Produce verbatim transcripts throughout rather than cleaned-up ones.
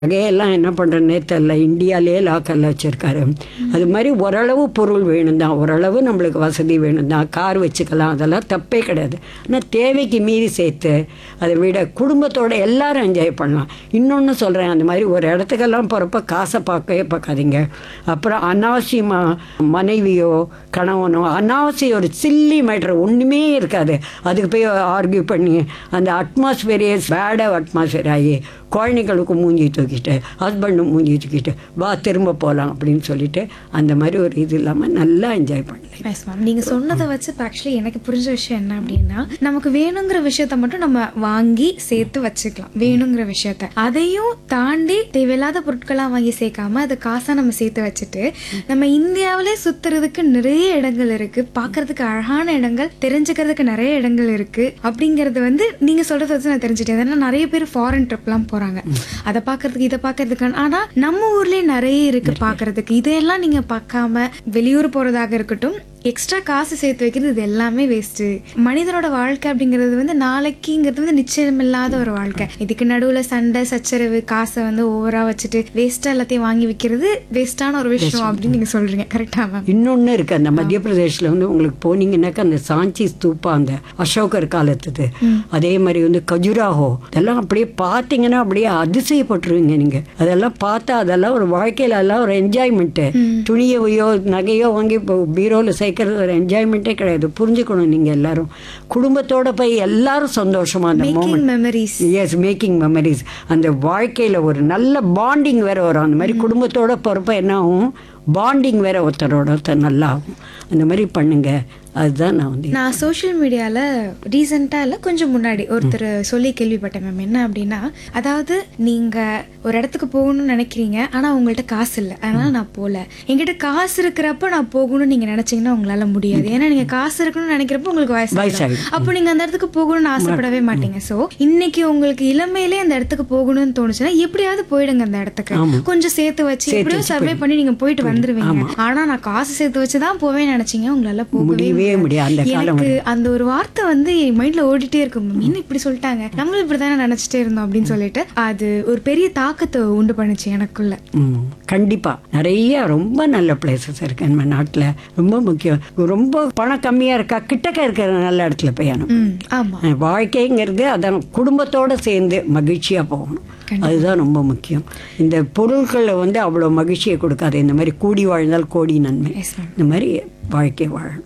நகையெல்லாம் என்ன பண்ணுறேன்னே தெரில, இந்தியாவிலே லாக்கரில் வச்சுருக்காரு. அது மாதிரி ஓரளவு பொருள் வேணும் தான், ஓரளவு நம்மளுக்கு வசதி வேணும் தான், கார் வச்சுக்கலாம், அதெல்லாம் தப்பே கிடையாது. ஆனால் தேவைக்கு மீறி சேர்த்து அதை விட குடும்பத்தோடு எல்லாரும் என்ஜாய் பண்ணலாம். இன்னொன்று சொல்கிறேன், அந்த மாதிரி ஒரு இடத்துக்கெல்லாம் போகிறப்ப காசை பார்க்கவே பார்க்காதீங்க. அப்புறம் அனாவசியமாக மனைவியோ கணவனோ அனாவசியம் ஒரு சில்லி மேட்ரு ஒன்றுமே இருக்காது, அதுக்கு போய் ஆர்கியூ பண்ணி அந்த அட்மாஸ்பியரே பேடாக அட்மாஸ்பியர் ஆகி குழந்தைங்களுக்கு மூஞ்சி தூக்கிட்டு ஹஸ்பண்டும் மூஞ்சி தூக்கிட்டு வா திரும்ப போகலாம் அப்படின்னு சொல்லிட்டு அந்த மாதிரி ஒரு இது இல்லாமல் நல்லா என்ஜாய் பண்ணலாம். எஸ் மேம், நீங்கள் சொன்னதை வச்சு இப்போ ஆக்சுவலி எனக்கு புரிஞ்ச விஷயம் என்ன அப்படின்னா, நமக்கு வேணுங்கிற விஷயத்த மட்டும் நம்ம வாங்கி சேர்த்து வச்சுக்கலாம், வேணுங்கிற விஷயத்த. அதையும் தாண்டி தேவையில்லாத பொருட்களாக வாங்கி சேர்க்காம அதை காசாக நம்ம சேர்த்து வச்சுட்டு நம்ம இந்தியாவிலே சுற்றுறதுக்கு நிறைய இடங்கள் இருக்குது, பார்க்கறதுக்கு அழகான இடங்கள், தெரிஞ்சுக்கிறதுக்கு நிறைய இடங்கள் இருக்குது அப்படிங்கிறது வந்து நீங்கள் சொல்கிறத வச்சு நான் தெரிஞ்சுட்டேன். ஏன்னா நிறைய பேர் ஃபாரின் ட்ரிப்லாம் போகிறாங்க, அதை பார்க்கறதுக்கு இதை பார்க்கறதுக்கு. ஆனால் நம்ம ஊர்லேயே நிறைய இருக்குது பார்க்கறதுக்கு. இதையெல்லாம் நீங்கள் பார்க்காம வெளியூர் போகிறதாக இருக்கட்டும், எக்ஸ்ட்ரா காசு சேர்த்து வைக்கிறது, இது எல்லாமே வேஸ்ட்டு. மனிதனோட வாழ்க்கை அப்படிங்கிறது வந்து நாளைக்குங்கிறது வந்து நிச்சயமில்லாத ஒரு வாழ்க்கை. இதுக்கு நடுவில் சண்டை சச்சரவு, காசை வந்து ஓவராக வச்சுட்டு வேஸ்ட்டாக எல்லாத்தையும் வாங்கி விற்கிறது வேஸ்ட்டான ஒரு விஷயம் அப்படின்னு நீங்கள் சொல்கிறீங்க. கரெக்டாக மேம்? இன்னொன்று இருக்குது, அந்த மத்திய பிரதேஷில் வந்து உங்களுக்கு போனீங்கன்னாக்கா அந்த சாஞ்சி ஸ்தூப்பா, அந்த அசோகர் காலத்துது, அதே மாதிரி வந்து கஜுராஹோ, இதெல்லாம் அப்படியே பார்த்தீங்கன்னா அப்படியே அதிசயப்பட்டுருவீங்க நீங்கள். அதெல்லாம் பார்த்தா அதெல்லாம் ஒரு வாழ்க்கையில் எல்லாம் ஒரு என்ஜாய்மெண்ட்டு. துணியவையோ நகையோ வாங்கி இப்போ பீரோவில் சேர்க்கறது ஒரு என்ஜாய்மெண்ட்டே கிடையாது. புரிஞ்சுக்கணும் நீங்கள் எல்லாரும் குடும்பத்தோட போய் எல்லாரும் சந்தோஷமாக அந்த moment memories. S, making memories. அந்த வாழ்க்கையில் ஒரு நல்ல பாண்டிங் வேறு வரும். அந்த மாதிரி குடும்பத்தோட போகிறப்ப என்ன ஆகும், பாண்டிங் வேறு ஒருத்தரோட ஒருத்தர் நல்லா ஆகும். அந்த மாதிரி பண்ணுங்க. அதுதான் நான் வந்து நான் சோஷியல் மீடியாவில் ரீசெண்டாக இல்லை கொஞ்சம் முன்னாடி ஒருத்தர் சொல்லி கேள்விப்பட்டேன் மேம். என்ன அப்படின்னா, அதாவது நீங்கள் ஒரு இடத்துக்கு போகணும்னு நினைக்கிறீங்க, ஆனால் உங்கள்கிட்ட காசு இல்லை, அதனால் நான் போகல. என்கிட்ட காசு இருக்கிறப்ப நான் போகணும்னு நீங்கள் நினச்சிங்கன்னா உங்களால் முடியாது. ஏன்னா நீங்கள் காசு இருக்கணும்னு நினைக்கிறப்ப உங்களுக்கு வயசு, அப்போ நீங்கள் அந்த இடத்துக்கு போகணும்னு ஆசைப்படவே மாட்டீங்க. ஸோ இன்னைக்கு உங்களுக்கு இளமையிலே அந்த இடத்துக்கு போகணும்னு தோணுச்சுன்னா எப்படியாவது போயிடுங்க அந்த இடத்துக்கு. கொஞ்சம் சேர்த்து வச்சு எப்படியோ சர்வே பண்ணி நீங்கள் போயிட்டு வந்துருவீங்க. ஆனால் நான் காசு சேர்த்து வச்சு தான் போவேன்னு நினச்சிங்க, உங்களால் போகவே முடியாது. எனக்கு அந்த ஒரு வார்த்தை வந்து என் மைண்ட்ல ஓடிட்டே இருக்கும். என்ன இப்படி சொல்லிட்டாங்க, நம்மளும் இப்படிதானே நினைச்சிட்டே இருந்தோம் அப்படின்னு சொல்லிட்டு அது ஒரு பெரிய தாக்கத்தை உண்டு பண்ணுச்சு எனக்குள்ள. கண்டிப்பா நிறைய ரொம்ப நல்ல பிளேசஸ் இருக்கு நம்ம நாட்டுல. ரொம்ப முக்கியம், ரொம்ப பணம் கம்மியா இருக்கா, கிட்டக்க இருக்கிற நல்ல இடத்துல போயணும். ஆமா, வாழ்க்கைங்கிறது அதான் குடும்பத்தோட சேர்ந்து மகிழ்ச்சியா போகணும். அதுதான் ரொம்ப முக்கியம். இந்த பொருட்களை வந்து அவ்வளோ மகிழ்ச்சியை கொடுக்காது. இந்த மாதிரி கூடி வாழ்ந்தால் கோடி நன்மை. இந்த மாதிரி வாழ்க்கை வாழணும்.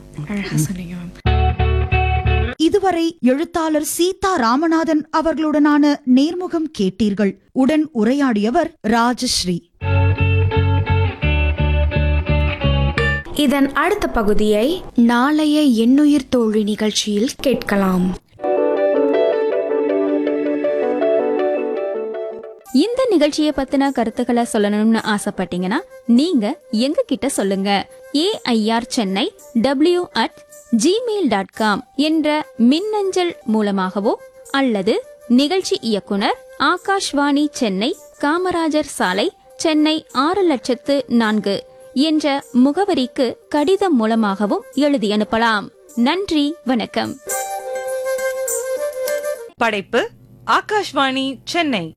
இதுவரை எழுத்தாளர் சீதா ராமநாதன் அவர்களுடனான நேர்முகம் கேட்டீர்கள். உடன் உரையாடியவர் ராஜஸ்ரீ. இதன் அடுத்த பகுதியை நாளைய எண்ணுயிர் தோழி நிகழ்ச்சியில் கேட்கலாம். இந்த நிகழ்ச்சியை பத்தின கருத்துக்களை சொல்லணும்னு ஆசைப்பட்டீங்கன்னா நீங்க எங்க கிட்ட சொல்லுங்க. AIR Chennai W at Gmail dot com என்ற மின்னஞ்சல் மூலமாகவோ அல்லது நிகழ்ச்சி இயக்குனர் ஆகாஷ்வாணி சென்னை, காமராஜர் சாலை, சென்னை ஆறு லட்சத்து நான்கு என்ற முகவரிக்கு கடிதம் மூலமாகவும் எழுதி அனுப்பலாம். நன்றி, வணக்கம். படைப்பு ஆகாஷ்வாணி சென்னை.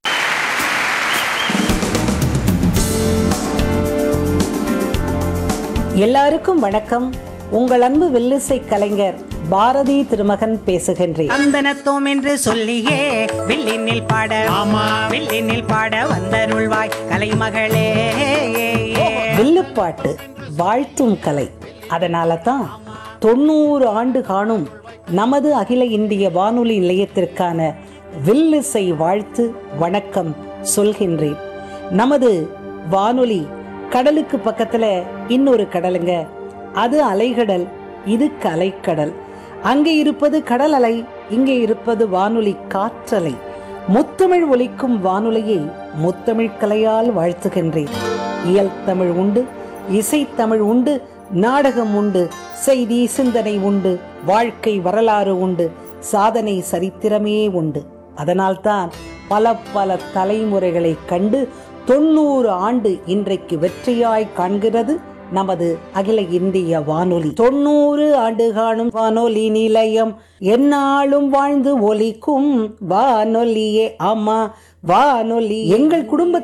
எல்லாருக்கும் வணக்கம். உங்கள் அன்பு வில்லிசை கலைஞர் பாரதி திருமகன் பேசுகின்றேன். அந்தனத்தோம் என்று சொல்லியே வில்லினில் பாட வில்லினில் பாட வந்தருள்வாய் கலைமகளே. வில்லுப்பாட்டு வாழ்த்தும் கலை. அதனால தான் தொண்ணூறு ஆண்டு காணும் நமது அகில இந்திய வானொலி நிலையத்திற்கான வில்லிசை வாழ்த்து வணக்கம் சொல்கின்றேன். நமது வானொலி கடலுக்கு பக்கத்துல இன்னொரு கடலுங்க, அது அலைகடல், இது கலைக்கடல். அங்கே இருப்பது கடல் அலை, இங்கே இருப்பது வானொலி காற்றலை. முத்தமிழ் ஒலிக்கும் வானொலியை முத்தமிழ் கலையால் வாழ்த்துகின்றேன். இயல் தமிழ் உண்டு, இசைத்தமிழ் உண்டு, நாடகம் உண்டு, செய்தி சிந்தனை உண்டு, வாழ்க்கை வரலாறு உண்டு, சாதனை சரித்திரமே உண்டு. அதனால்தான் பல பல தலைமுறைகளை கண்டு தொண்ணூறு ஆண்டு இன்றைக்கு வெற்றியாய் காண்கிறது நமது அகில இந்திய வானொலி. தொண்ணூறு ஆண்டு காணும் வானொலி நிலையம் எந்நாளும் வாழ்ந்து ஒலிக்கும் வானொலியே. ஆமா, வானொலி எங்கள் குடும்ப